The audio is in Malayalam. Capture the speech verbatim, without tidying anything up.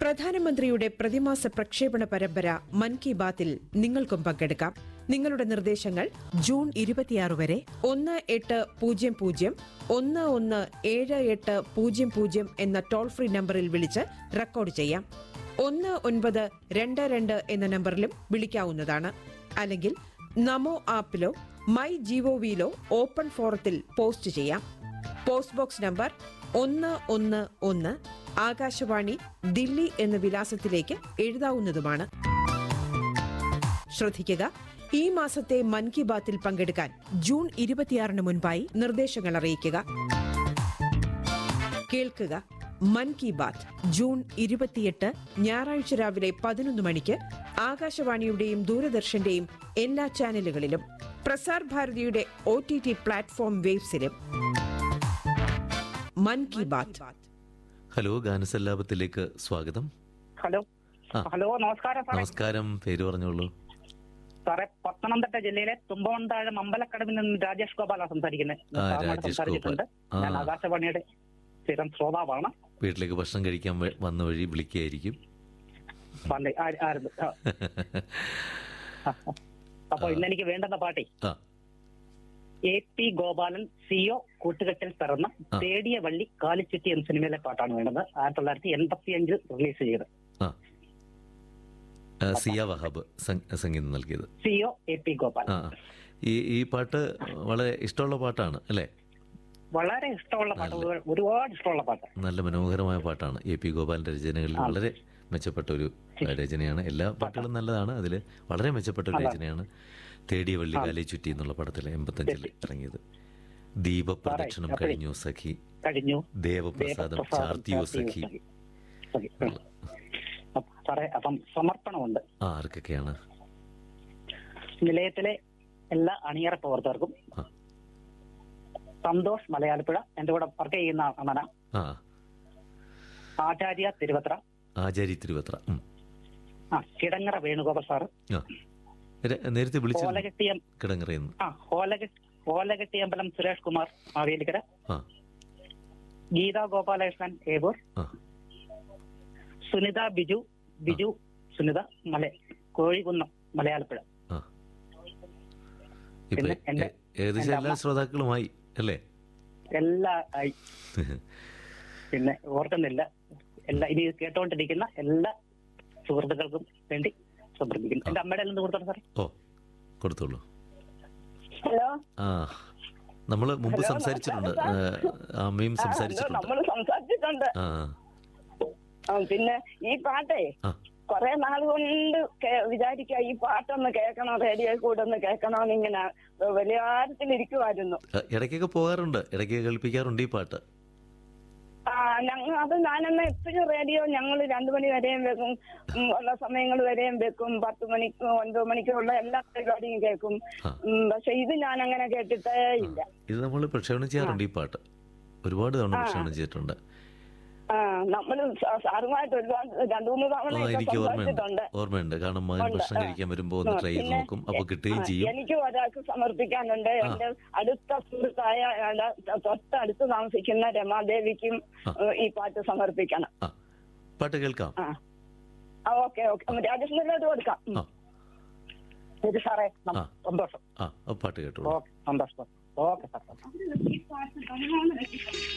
പ്രധാനമന്ത്രിയുടെ പ്രതിമാസ പ്രക്ഷേപണ പരമ്പര മൻ കി ബാത്തിൽ നിങ്ങൾക്കും പങ്കെടുക്കാം. നിങ്ങളുടെ നിർദ്ദേശങ്ങൾ ജൂൺ ഇരുപത്തിയാറ് വരെ ഒന്ന് എട്ട് പൂജ്യം പൂജ്യം ഒന്ന് ഒന്ന് ഏഴ് എട്ട് പൂജ്യം പൂജ്യം എന്ന ടോൾ ഫ്രീ നമ്പറിൽ വിളിച്ച് റെക്കോർഡ് ചെയ്യാം. ഒന്ന് ഒൻപത് രണ്ട് രണ്ട് എന്ന നമ്പറിലും വിളിക്കാവുന്നതാണ്. അല്ലെങ്കിൽ നമോ ആപ്പിലോ മൈ ജിഒവിയിലോ ഓപ്പൺ ഫോറത്തിൽ പോസ്റ്റ് ചെയ്യാം. പോസ്റ്റ് ബോക്സ് നമ്പർ ഒന്ന് ഒന്ന് ഒന്ന് ആകാശവാണി ദില്ലി എന്ന വിലാസത്തിലേക്ക് എഴുതാവുന്നതുമാണ്. ശ്രദ്ധിക്കുക, ഈ മാസത്തെ മൻ കി ബാത്തിൽ പങ്കെടുക്കാൻ ജൂൺ ഇരുപത്തിയാറിന് മുൻപായി നിർദ്ദേശങ്ങൾ അറിയിക്കുക. കേൾക്കുക, മൻ കി ബാത്ത് ജൂൺ ഇരുപത്തിയെട്ട് ഞായറാഴ്ച രാവിലെ പതിനൊന്ന് മണിക്ക് ആകാശവാണിയുടെയും ദൂരദർശന്റെയും എല്ലാ ചാനലുകളിലും Prasar ഭാരതിയുടെ O T T platform വേബ്സിലും. മൻ കി ബാത്ത്. ഹലോ, ഗാനസല്ലാപത്തിലേക്ക് സ്വാഗതം. ഹലോ ഹലോ നമസ്കാരം സാറേ. നമസ്കാരം, പേര് പറഞ്ഞോളൂ. സാറേ, പത്തനംതിട്ട ജില്ലയിലെ തുമ്പമൺതാഴം അമ്പലക്കടവിൽ നിന്ന് രാജേഷ് ഗോപാലാണ് സംസാരിക്കുന്നത്. ആ, രാജേഷ് ഗോപാൽ. ആ. ഞാൻ ആകാശവാണിയുടെ സ്ഥിരം ശ്രോതാവാണ്. വീട്ടിലേക്ക് ഭക്ഷണം കഴിക്കാൻ വ- വന്ന വഴി വിളിക്കുകയായിരിക്കും. പണ്ട് ആ- ആയിരുന്നു ആ. അപ്പൊ ഇന്ന് എനിക്ക് വേണ്ടുന്ന പാട്ടേ ആ എ പി ഗോപാലൻ സിഒ കൂട്ടുകെട്ടിൽ പിറന്ന തേടിയ വള്ളി കാലിച്ചുറ്റി എന്ന സിനിമയിലെ പാട്ടാണ് വേണ്ടത്. ആയിരത്തി തൊള്ളായിരത്തി എൺപത്തി അഞ്ചിൽ റിലീസ് ചെയ്തത്. ആ ആ, സിയ വഹാബ് സം- സംഗീതം നൽകിയത്. CO A P Gopal. ആ ഈ ഈ പാട്ട് വളരെ ഇഷ്ടമുള്ള പാട്ടാണ് അല്ലേ? വളരെ ഇഷ്ടമുള്ള പാട്ട്, ഒരുപാട് ഇഷ്ടമുള്ള പാട്ട്. നല്ല മനോഹരമായ പാട്ടാണ്. എ പി ഗോപാലിന്റെ രചനകളിൽ വളരെ മെച്ചപ്പെട്ട ഒരു രചനയാണ്. എല്ലാ പാട്ടുകളും നല്ലതാണ്, അതിൽ വളരെ മെച്ചപ്പെട്ട ഒരു രചനയാണ് തേടിയ വള്ളി കാലേ ചുറ്റി എന്നുള്ള പടത്തിലെ എൺപത്തഞ്ചിൽ ഇറങ്ങിയത്. ദീപപ്രദക്ഷിണം കഴിഞ്ഞു സഖി, കഴിഞ്ഞു ദേവപ്രസാദം ചാർത്തിയോ സഖി. സാറേ, അപ്പം സമർപ്പണമുണ്ട്. ആ, ആർക്കൊക്കെയാണ്? നിലയത്തിലെ എല്ലാ അണിയറ പ്രവർത്തകർക്കും, ആ. സന്തോഷ് മലയാളപ്പുഴ എന്റെ കൂടെ വർക്ക് ചെയ്യുന്ന അണ്ണന, ആ ആചാര്യ തിരുവത്ര, ആചാരി തിരുവത്ര. ഉം. ആ കിടങ്ങറ വേണുഗോപാൽ സാറ്, ആ രെ- നേരത്തെ വിളിച്ചു ഓലകെട്ടിയം കിടങ്ങറയെന്ന്. ആ ഓലകെട്ടി ഓലകെട്ടിയമ്പലം സുരേഷ് കുമാർ മാവേലിക്കര, ആ ഗീതാ ഗോപാലകൃഷ്ണൻ ഏവൂർ, ആ സുനിത ബിജു ബിജു സുനിത മല കോഴികുന്നം മലയാളപ്പുഴ. ആ ഇപ്പൊ പിന്നെ എന്റെ- ഏ- ഏകദേശം എല്ലാ ശ്രോതാക്കളുമായി അല്ലേ? എല്ലാ ആയി. പിന്നെ ഓർക്കുന്നില്ല, എല്ലാ ഇനി കേട്ടോണ്ടിരിക്കുന്ന എല്ലാ സുഹൃത്തുക്കൾക്കും വേണ്ടി സമർപ്പിക്കുന്നു. എന്റെ അമ്മയുടെ എല്ലാം കൊടുത്തോളൂ സാറേ. ഓ, കൊടുത്തോളൂ. ഹലോ ആ നമ്മള് മുമ്പ് ഹലോ, സംസാരിച്ചിട്ടുണ്ട്. നമസ്കാരം ആ, അമ്മയും സംസാരിച്ചിട്ടുണ്ട്. നമ്മള് സംസാരിച്ചിട്ടുണ്ട്. ആ ആ, പിന്നെ ഈ പാട്ടേ ആ കൊറേ നാൾ കൊണ്ട് കേ- വിചാരിക്കുക ഈ പാട്ടൊന്ന് കേൾക്കണോ, റേഡിയോ കൂടെ ഒന്ന് കേൾക്കണോന്ന് ഇങ്ങനെ വലിയ ആരത്തിലിരിക്കുമായിരുന്നു. ആ, ഇടയ്ക്കൊക്കെ പോകാറുണ്ട്, ഇടയ്ക്ക് കേൾപ്പിക്കാറുണ്ട് ഈ പാട്ട്. ആ ഞങ്ങൾ അത് ഞാനെന്നാ എപ്പോഴും റേഡിയോ ഞങ്ങൾ രണ്ടു മണി വരെയും വെക്കും, ഉം, ഉള്ള സമയങ്ങൾ വരെയും വെക്കും, പത്ത് മണിക്കും ഒൻപത് മണിക്കും ഉള്ള എല്ലാ പരിപാടിയും കേൾക്കും. ആ. ഉം, പക്ഷെ ഇത് ഞാൻ അങ്ങനെ കേട്ടിട്ടേ ഇല്ല. ഇത് നമ്മൾ പ്രക്ഷേപണം ചെയ്യാറുണ്ട് ഈ പാട്ട്, ഒരുപാട് തവണ പ്രക്ഷേപണം ചെയ്തിട്ടുണ്ട്. ആ നമ്മള് സാ- സാറുമായിട്ട് ഒരുപാട് രണ്ടു മൂന്ന് തവണ ആ, ഒക്കെ എനിക്ക് ഓർമ്മയുണ്ട് സംസാരിച്ചിട്ടുണ്ട്. ഓർമ്മയുണ്ട് കാരണം മകൻ ഉണ്ട്. ഭക്ഷണം ആ. കഴിക്കാൻ വരുമ്പോ ഒന്ന് ട്രൈ ചെയ്ത് പിന്നെ നോക്കും, അപ്പൊ കിട്ടുകയും ആ, ചെയ്യും. എനിക്ക് ഒരാൾക്ക് സമർപ്പിക്കാനുണ്ട്. എന്റെ അടുത്ത സുഹൃത്തായ അയാളുടെ തൊട്ടടുത്ത് താമസിക്കുന്ന രമാദേവിക്കും ആ. ഏഹ്, ഈ പാട്ട് സമർപ്പിക്കണം. ആ പാട്ട് കേൾക്കാം. ആ ആ ഓക്കെ ഓക്കെ രാജേഷിനോട് കൊടുക്കാം. ഉം. ആ ശരി സാറേ, നം- ആ. സന്തോഷം. ആ ആ പാട്ട് കേട്ടോളൂ. ഓക്കെ, സന്തോഷം. Okay sir.